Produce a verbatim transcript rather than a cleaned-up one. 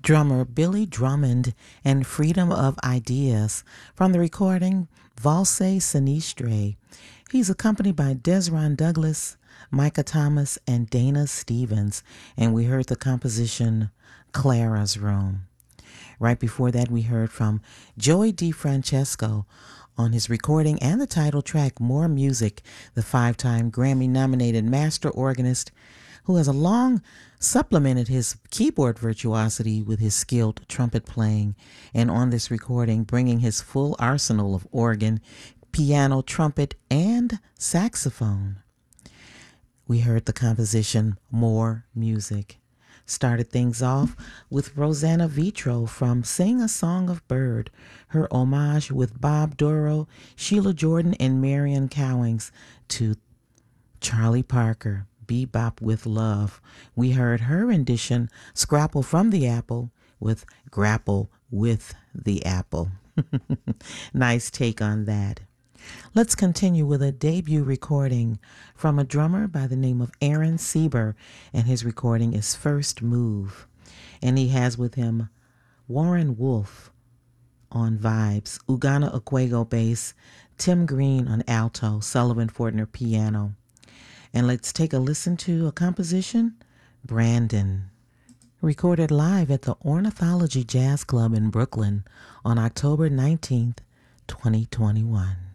drummer Billy Drummond and Freedom of Ideas from the recording Valse Sinistre. He's accompanied by Desron Douglas, Micah Thomas, and Dana Stevens, and we heard the composition Clara's Room. Right before that, we heard from Joey DeFrancesco on his recording and the title track More Music, the five-time Grammy-nominated master organist who has a long supplemented his keyboard virtuosity with his skilled trumpet playing, and on this recording bringing his full arsenal of organ, piano, trumpet, and saxophone. We heard the composition More Music. Started things off with Rosanna Vitro from Sing a Song of Bird, her homage with Bob Dorough, Sheila Jordan, and Marion Cowings to Charlie Parker, Bebop with Love. We heard her rendition, Scrapple from the Apple, with Grapple with the Apple. Nice take on that. Let's continue with a debut recording from a drummer by the name of Aaron Sieber, and his recording is First Move. And he has with him Warren Wolf on vibes, Ugana Okwego bass, Tim Green on alto, Sullivan Fortner piano. And let's take a listen to a composition, Brandon, recorded live at the Ornithology Jazz Club in Brooklyn on October nineteenth, twenty twenty-one.